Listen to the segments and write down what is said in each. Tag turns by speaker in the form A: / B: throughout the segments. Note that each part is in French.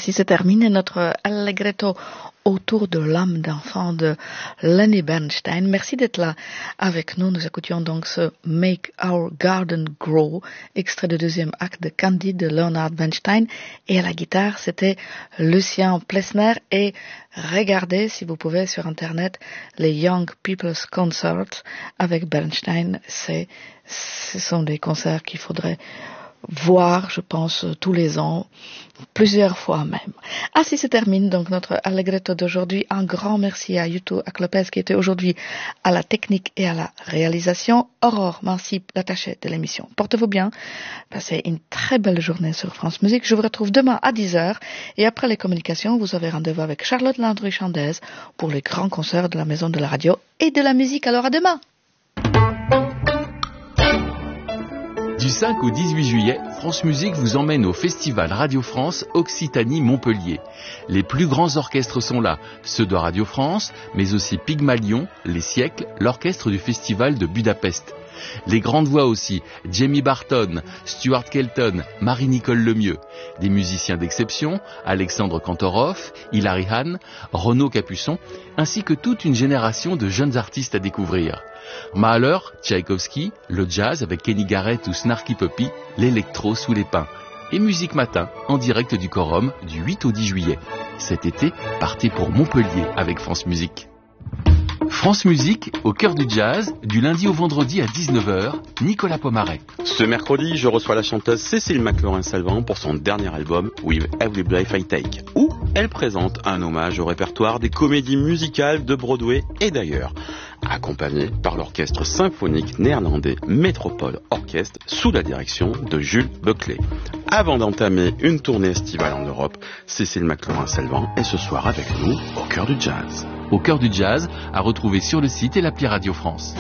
A: Ainsi se termine notre Allegretto autour de l'âme d'enfant de Lenny Bernstein. Merci d'être là avec nous. Nous écoutions donc ce Make Our Garden Grow, extrait du deuxième acte de Candide de Leonard Bernstein. Et à la guitare, c'était Lucien Plessner. Et regardez, si vous pouvez, sur Internet, les Young People's Concerts avec Bernstein. Ce sont des concerts qu'il faudrait voir, je pense, tous les ans, plusieurs fois même. Ainsi se termine donc notre Allegretto d'aujourd'hui. Un grand merci à Yuto Aklopez qui était aujourd'hui à la technique et à la réalisation. Aurore Mancip, l'attachée de l'émission. Portez-vous bien. Passez une très belle journée sur France Musique. Je vous retrouve demain à 10h. Et après les communications, vous avez rendez-vous avec Charlotte Landry-Chandez pour les grands concerts de la Maison de la Radio et de la Musique. Alors à demain!
B: Du 5 au 18 juillet, France Musique vous emmène au Festival Radio France Occitanie-Montpellier. Les plus grands orchestres sont là, ceux de Radio France, mais aussi Pygmalion, Les Siècles, l'orchestre du Festival de Budapest. Les grandes voix aussi, Jamie Barton, Stuart Kelton, Marie-Nicole Lemieux. Des musiciens d'exception, Alexandre Kantorov, Hilary Hahn, Renaud Capuçon, ainsi que toute une génération de jeunes artistes à découvrir. Mahler, Tchaïkovski, le jazz avec Kenny Garrett ou Snarky Puppy, l'électro sous les pins. Et Musique Matin, en direct du Quorum, du 8 au 10 juillet. Cet été, partez pour Montpellier avec France Musique. France Musique, au cœur du jazz, du lundi au vendredi à 19h, Nicolas Pomaret.
C: Ce mercredi, je reçois la chanteuse Cécile McLaurin-Salvant pour son dernier album, With Every Breath I Take, où elle présente un hommage au répertoire des comédies musicales de Broadway et d'ailleurs, accompagnée par l'orchestre symphonique néerlandais Metropole Orchestre sous la direction de Jules Buckley. Avant d'entamer une tournée estivale en Europe, Cécile McLaurin-Salvant est ce soir avec nous au cœur du jazz.
B: Au cœur du jazz, à retrouver sur le site et l'appli Radio France.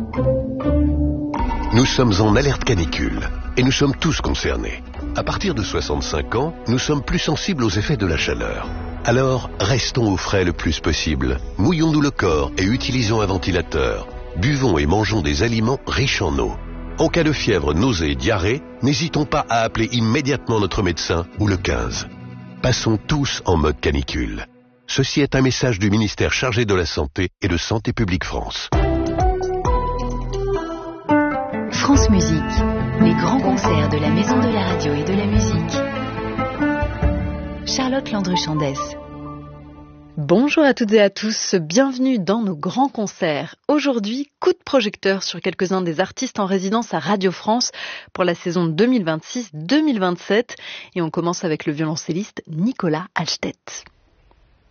D: Nous sommes en alerte canicule et nous sommes tous concernés. À partir de 65 ans, nous sommes plus sensibles aux effets de la chaleur. Alors, restons au frais le plus possible. Mouillons-nous le corps et utilisons un ventilateur. Buvons et mangeons des aliments riches en eau. En cas de fièvre, nausée et diarrhée, n'hésitons pas à appeler immédiatement notre médecin ou le 15. Passons tous en mode canicule. Ceci est un message du ministère chargé de la Santé et de Santé publique France.
E: France Musique, les grands concerts de la Maison de la Radio et de la Musique. Charlotte Landry-Chandez.
F: Bonjour à toutes et à tous, bienvenue dans nos grands concerts. Aujourd'hui, coup de projecteur sur quelques-uns des artistes en résidence à Radio France pour la saison 2026-2027. Et on commence avec le violoncelliste Nicolas Halstedt.